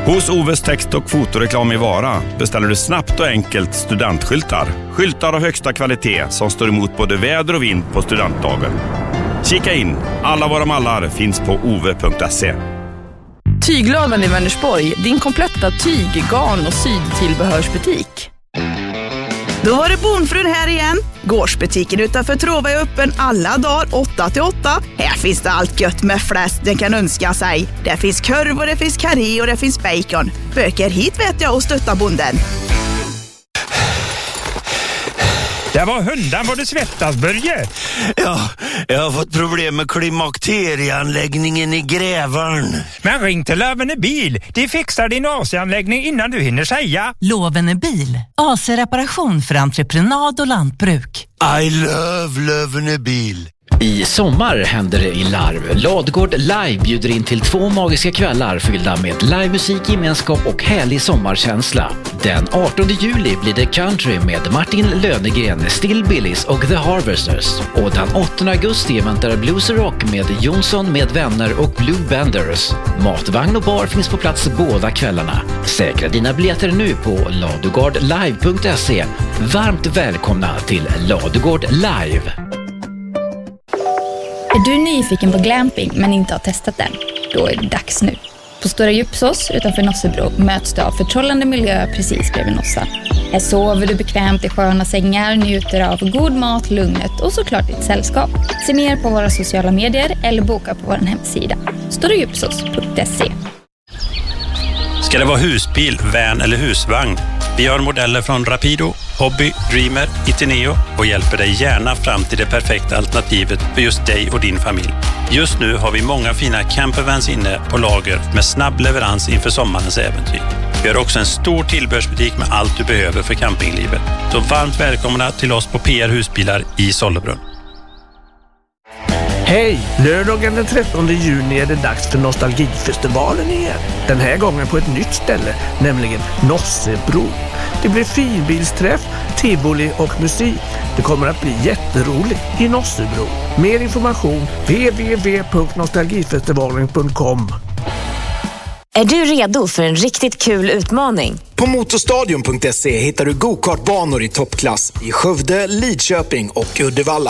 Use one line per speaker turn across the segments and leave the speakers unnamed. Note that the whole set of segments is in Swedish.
Hos Oves text- och fotoreklam i Vara beställer du snabbt och enkelt studentskyltar. Skyltar av högsta kvalitet som står emot både väder och vind på studentdagen. Kika in, alla våra mallar finns på ove.se.
Tyglöven i Vänersborg, din kompletta tyg-, garn- och sydtillbehörsbutik.
Då var det Bonfrun här igen. Gårdsbutiken utanför Trova är öppen alla dagar 8-8. Här finns det allt gött med fläsk den kan önska sig. Det finns korv och det finns karré och det finns bacon. Böker hit vet jag och stötta bonden.
Det var hundan vad du svettas, Börje.
Ja, jag har fått problem med klimakterieanläggningen i Grävarn.
Men ring till Lövene Bil. De fixar din AC-anläggning innan du hinner säga.
Lövene Bil. AC-reparation för entreprenad och lantbruk.
I love Lövene Bil.
I sommar händer det i Larv. Ladugård Live bjuder in till 2 magiska kvällar fyllda med livemusik, gemenskap och härlig sommarkänsla. Den 18 juli blir det country med Martin Lönegren, Still Billys och The Harvesters. Och den 8 augusti väntar Blues Rock med Jonsson med vänner och Blue Benders. Matvagn och bar finns på plats båda kvällarna. Säkra dina biljetter nu på ladugårdlive.se. Varmt välkomna till Ladugård Live.
Är du nyfiken på glamping men inte har testat den? Då är det dags nu. På Stora Djupsås utanför Nossebro möts du av förtrollande miljö precis bredvid Nossa. Här sover du bekvämt i sköna sängar, njuter av god mat, lugnet och såklart ditt sällskap. Se mer på våra sociala medier eller boka på vår hemsida. storadjupsås.se.
Ska det vara husbil, van eller husvagn? Vi har modeller från Rapido, Hobby, Dreamer, Itineo och hjälper dig gärna fram till det perfekta alternativet för just dig och din familj. Just nu har vi många fina campervans inne på lager med snabb leverans inför sommarens äventyr. Vi har också en stor tillbehörsbutik med allt du behöver för campinglivet. Så varmt välkomna till oss på PR Husbilar i Sollebrunn.
Hej! Lördagen den 13 juni är det dags för Nostalgifestivalen igen. Den här gången på ett nytt ställe, nämligen Nossebro. Det blir finbilsträff, tivoli och musik. Det kommer att bli jätteroligt i Nossebro. Mer information www.nostalgifestivalen.com.
Är du redo för en riktigt kul utmaning?
På motorstadion.se hittar du go-kartbanor i toppklass i Skövde, Lidköping och Uddevalla.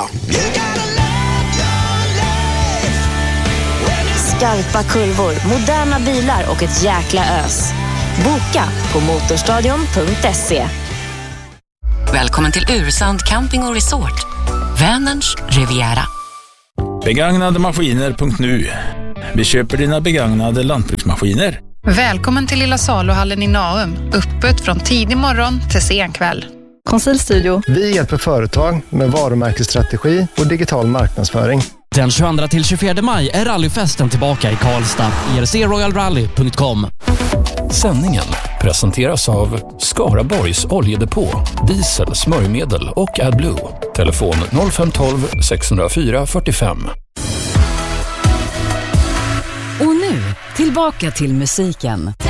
Skarpa kurvor, moderna bilar och ett jäkla ös. Boka på motorstadion.se.
Välkommen till Ursand Camping och Resort. Vänerns Riviera.
Begagnademaskiner.nu. Vi köper dina begagnade lantbruksmaskiner.
Välkommen till Lilla Saluhallen i Naum. Öppet från tidig morgon till sen kväll.
Konsultstudio. Vi hjälper företag med varumärkesstrategi och digital marknadsföring.
Den 22 till 24 maj är rallyfesten tillbaka i Karlstad. ircroyalrally.com.
Sändningen presenteras av Skaraborgs oljedepå, diesel, smörjmedel och AdBlue. Telefon 0512 604 45.
Och nu, tillbaka till musiken.